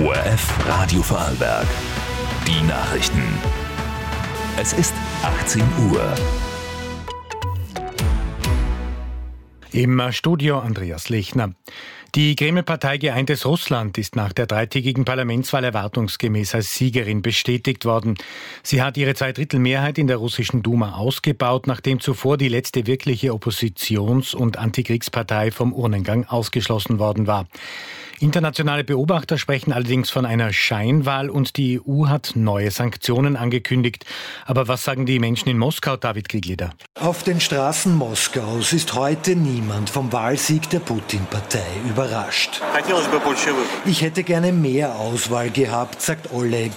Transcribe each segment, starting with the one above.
ORF Radio Vorarlberg. Die Nachrichten. Es ist 18 Uhr. Im Studio Andreas Lechner. Die Kreml-Partei Geeintes Russland ist nach der dreitägigen Parlamentswahl erwartungsgemäß als Siegerin bestätigt worden. Sie hat ihre 2/3 in der russischen Duma ausgebaut, nachdem zuvor die letzte wirkliche Oppositions- und Antikriegspartei vom Urnengang ausgeschlossen worden war. Internationale Beobachter sprechen allerdings von einer Scheinwahl und die EU hat neue Sanktionen angekündigt. Aber was sagen die Menschen in Moskau, David Krieglieder? Auf den Straßen Moskaus ist heute niemand vom Wahlsieg der Putin-Partei überrascht. Ich hätte gerne mehr Auswahl gehabt, sagt Oleg.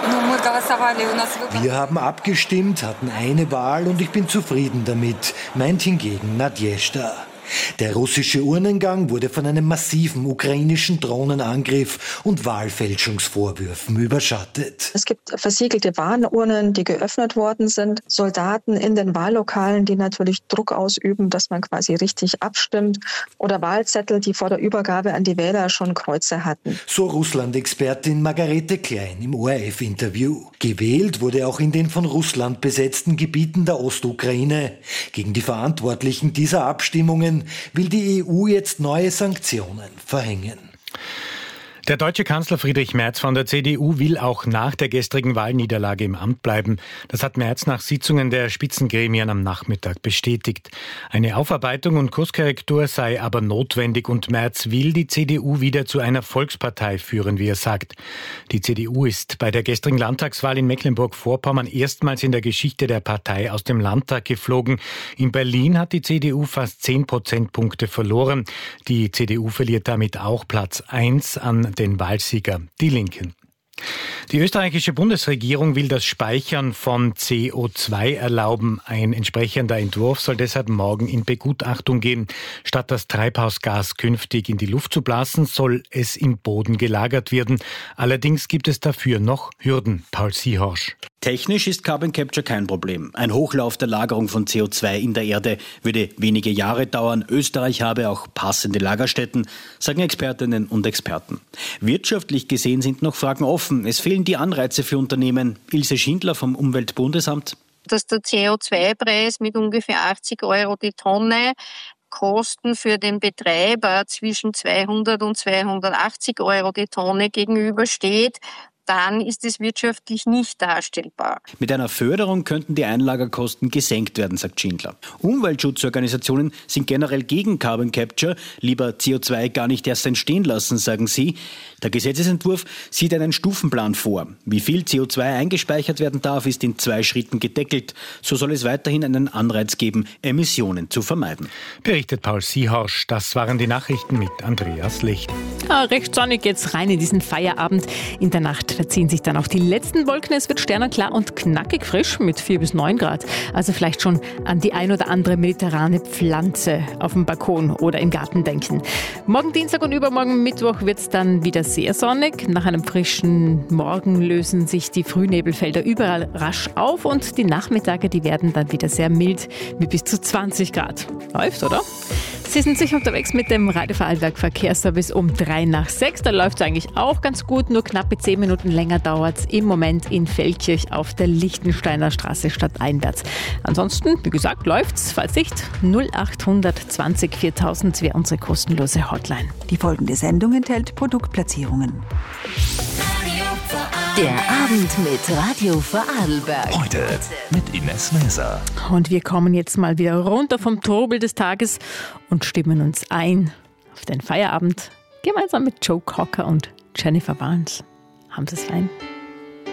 Wir haben abgestimmt, hatten eine Wahl und ich bin zufrieden damit, meint hingegen Nadjezhda. Der russische Urnengang wurde von einem massiven ukrainischen Drohnenangriff und Wahlfälschungsvorwürfen überschattet. Es gibt versiegelte Wahlurnen, die geöffnet worden sind. Soldaten in den Wahllokalen, die natürlich Druck ausüben, dass man quasi richtig abstimmt. Oder Wahlzettel, die vor der Übergabe an die Wähler schon Kreuze hatten. So Russland-Expertin Margarete Klein im ORF-Interview. Gewählt wurde auch in den von Russland besetzten Gebieten der Ostukraine. Gegen die Verantwortlichen dieser Abstimmungen will die EU jetzt neue Sanktionen verhängen. Der deutsche Kanzler Friedrich Merz von der CDU will auch nach der gestrigen Wahlniederlage im Amt bleiben. Das hat Merz nach Sitzungen der Spitzengremien am Nachmittag bestätigt. Eine Aufarbeitung und Kurskorrektur sei aber notwendig und Merz will die CDU wieder zu einer Volkspartei führen, wie er sagt. Die CDU ist bei der gestrigen Landtagswahl in Mecklenburg-Vorpommern erstmals in der Geschichte der Partei aus dem Landtag geflogen. In Berlin hat die CDU fast 10 Prozentpunkte verloren. Die CDU verliert damit auch Platz 1 an den Wahlsieger, die Linken. Die österreichische Bundesregierung will das Speichern von CO2 erlauben. Ein entsprechender Entwurf soll deshalb morgen in Begutachtung gehen. Statt das Treibhausgas künftig in die Luft zu blasen, soll es im Boden gelagert werden. Allerdings gibt es dafür noch Hürden. Paul Siehorsch. Technisch ist Carbon Capture kein Problem. Ein Hochlauf der Lagerung von CO2 in der Erde würde wenige Jahre dauern. Österreich habe auch passende Lagerstätten, sagen Expertinnen und Experten. Wirtschaftlich gesehen sind noch Fragen offen. Es fehlen die Anreize für Unternehmen. Ilse Schindler vom Umweltbundesamt. Dass der CO2-Preis mit ungefähr 80 € die Tonne Kosten für den Betreiber zwischen 200 und 280 € die Tonne gegenübersteht, dann ist es wirtschaftlich nicht darstellbar. Mit einer Förderung könnten die Einlagerkosten gesenkt werden, sagt Schindler. Umweltschutzorganisationen sind generell gegen Carbon Capture, lieber CO2 gar nicht erst entstehen lassen, sagen sie. Der Gesetzesentwurf sieht einen Stufenplan vor. Wie viel CO2 eingespeichert werden darf, ist in 2 Schritten gedeckelt. So soll es weiterhin einen Anreiz geben, Emissionen zu vermeiden. Berichtet Paul Siehorsch. Das waren die Nachrichten mit Andreas Licht. Ja, recht sonnig jetzt rein in diesen Feierabend. In der Nacht verziehen sich dann auch die letzten Wolken. Es wird sternenklar und knackig frisch mit 4 bis 9 Grad. Also vielleicht schon an die ein oder andere mediterrane Pflanze auf dem Balkon oder im Garten denken. Morgen Dienstag und übermorgen Mittwoch wird es dann wieder sehr sonnig. Nach einem frischen Morgen lösen sich die Frühnebelfelder überall rasch auf und die Nachmittage, die werden dann wieder sehr mild mit bis zu 20 Grad. Läuft, oder? Sie sind sicher unterwegs mit dem Radio Vorarlberg Verkehrsservice um 5:03. Da läuft es eigentlich auch ganz gut, nur knappe 10 Minuten länger dauert es im Moment in Feldkirch auf der Lichtensteiner Straße stadteinwärts. Ansonsten, wie gesagt, läuft's. Falls nicht, 0800 20 4000 wäre unsere kostenlose Hotline. Die folgende Sendung enthält Produktplatzierungen. Der Abend mit Radio Vorarlberg. Heute mit Ines Maeser. Und wir kommen jetzt mal wieder runter vom Trubel des Tages und stimmen uns ein auf den Feierabend gemeinsam mit Joe Cocker und Jennifer Barnes. Haben Sie es fein?